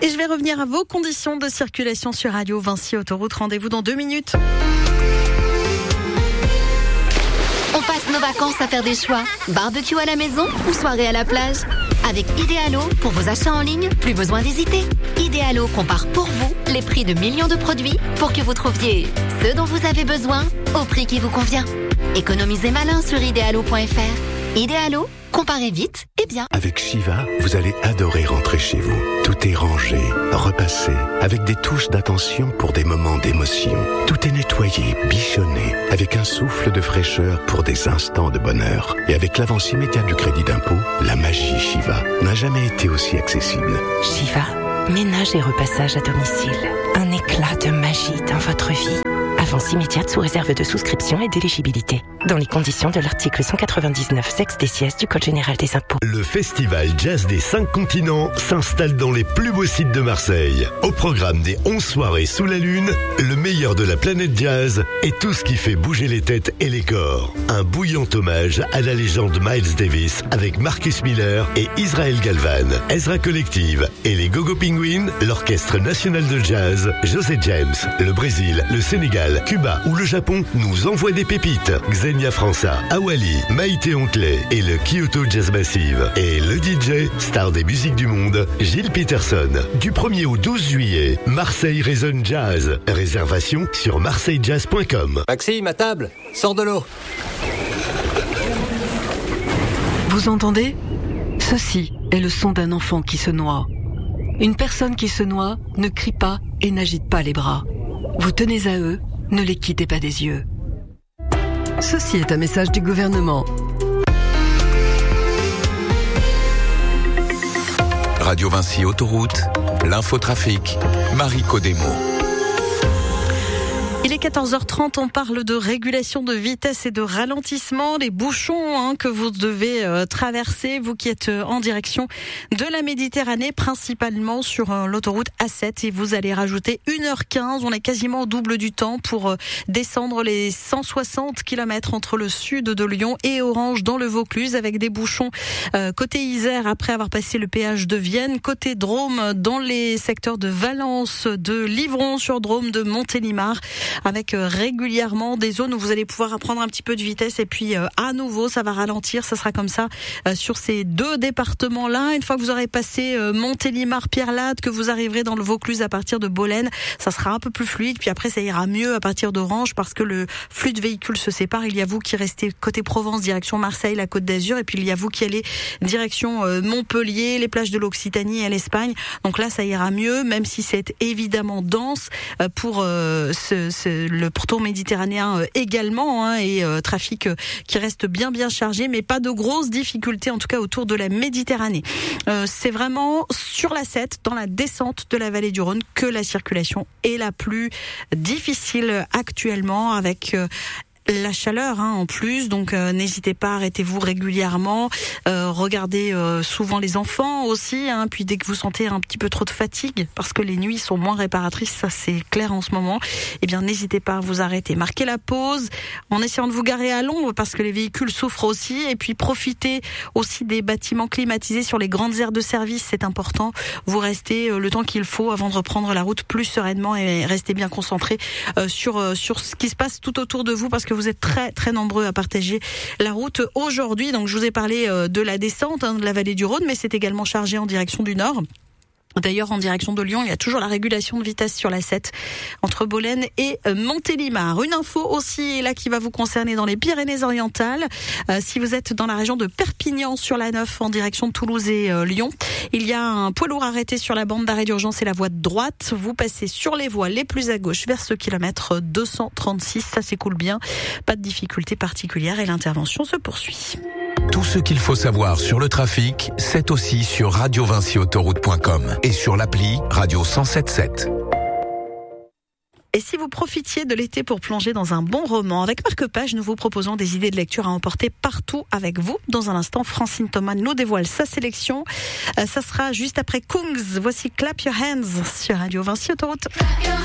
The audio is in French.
Et je vais revenir à vos conditions de circulation sur Radio Vinci Autoroute. Rendez-vous dans 2 minutes. On passe nos vacances à faire des choix. Barbecue à la maison ou soirée à la plage. Avec Idealo, pour vos achats en ligne, plus besoin d'hésiter. Idealo compare pour vous les prix de millions de produits pour que vous trouviez ce dont vous avez besoin au prix qui vous convient. Économisez malin sur idealo.fr. Idealo, comparez vite et bien. Avec Shiva, vous allez adorer rentrer chez vous. Tout est rangé, repassé, avec des touches d'attention pour des moments d'émotion. Tout est nettoyé, bichonné, avec un souffle de fraîcheur pour des instants de bonheur. Et avec l'avance immédiate du crédit d'impôt, la magie Shiva n'a jamais été aussi accessible. Shiva, ménage et repassage à domicile. Un éclat de magie dans votre vie. Avance immédiate sous réserve de souscription et d'éligibilité. Dans les conditions de l'article 199 sexe des sièges du Code général des impôts. Le festival Jazz des 5 continents s'installe dans les plus beaux sites de Marseille. Au programme des 11 soirées sous la lune, le meilleur de la planète jazz et tout ce qui fait bouger les têtes et les corps. Un bouillant hommage à la légende Miles Davis avec Marcus Miller et Israel Galvan, Ezra Collective et les Go-Go Penguins, l'Orchestre National de Jazz, José James, le Brésil, le Sénégal, Cuba ou le Japon nous envoient des pépites. Xenia França, Awali, Maïté Ontelet et le Kyoto Jazz Massive. Et le DJ, star des musiques du monde, Gilles Peterson. Du 1er au 12 juillet, Marseille résonne jazz. Réservation sur marseillejazz.com. Maxime, à table, sors de l'eau. Vous entendez ? Ceci est le son d'un enfant qui se noie. Une personne qui se noie ne crie pas et n'agite pas les bras. Vous tenez à eux, ne les quittez pas des yeux. Ceci est un message du gouvernement. Radio Vinci Autoroute, l'infotrafic, Marie Codemo. Il est 14h30, on parle de régulation de vitesse et de ralentissement, les bouchons que vous devez traverser, vous qui êtes en direction de la Méditerranée, principalement sur l'autoroute A7, et vous allez rajouter 1h15, on est quasiment au double du temps pour descendre les 160 km entre le sud de Lyon et Orange dans le Vaucluse, avec des bouchons côté Isère après avoir passé le péage de Vienne, côté Drôme dans les secteurs de Valence, de Livron-sur-Drôme, de Montélimar, avec régulièrement des zones où vous allez pouvoir prendre un petit peu de vitesse et puis à nouveau ça va ralentir. Ça sera comme ça sur ces 2 départements-là. Une fois que vous aurez passé Montélimar, Pierre-Latte, que vous arriverez dans le Vaucluse à partir de Bolène, ça sera un peu plus fluide. Puis après ça ira mieux à partir d'Orange parce que le flux de véhicules se sépare. Il y a vous qui restez côté Provence, direction Marseille, la Côte d'Azur, et puis il y a vous qui allez direction Montpellier, les plages de l'Occitanie et l'Espagne. Donc là ça ira mieux, même si c'est évidemment dense pour le pourtour méditerranéen également, et trafic qui reste bien chargé, mais pas de grosses difficultés en tout cas autour de la Méditerranée. C'est vraiment sur la 7, dans la descente de la vallée du Rhône, que la circulation est la plus difficile actuellement, avec la chaleur en plus, donc n'hésitez pas, arrêtez-vous régulièrement, regardez souvent les enfants aussi, puis dès que vous sentez un petit peu trop de fatigue, parce que les nuits sont moins réparatrices, ça c'est clair en ce moment, eh bien n'hésitez pas à vous arrêter, marquez la pause en essayant de vous garer à l'ombre parce que les véhicules souffrent aussi, et puis profitez aussi des bâtiments climatisés sur les grandes aires de service, c'est important, vous restez le temps qu'il faut avant de reprendre la route plus sereinement, et restez bien concentrés sur ce qui se passe tout autour de vous, parce que vous êtes très très nombreux à partager la route aujourd'hui. Donc je vous ai parlé de la descente de la vallée du Rhône, mais c'est également chargé en direction du nord. D'ailleurs, en direction de Lyon, il y a toujours la régulation de vitesse sur la 7 entre Bolène et Montélimar. Une info aussi là qui va vous concerner dans les Pyrénées-Orientales. Si vous êtes dans la région de Perpignan sur la 9 en direction de Toulouse et Lyon, il y a un poids lourd arrêté sur la bande d'arrêt d'urgence et la voie de droite. Vous passez sur les voies les plus à gauche vers ce kilomètre 236. Ça s'écoule bien, pas de difficulté particulière et l'intervention se poursuit. Tout ce qu'il faut savoir sur le trafic, c'est aussi sur radiovinciautoroute.com et sur l'appli Radio 107.7. Et si vous profitiez de l'été pour plonger dans un bon roman, avec Marque-Page, nous vous proposons des idées de lecture à emporter partout avec vous. Dans un instant, Francine Thomas nous dévoile sa sélection. Ça sera juste après Kungs. Voici Clap Your Hands sur Radio Vinci Autoroute.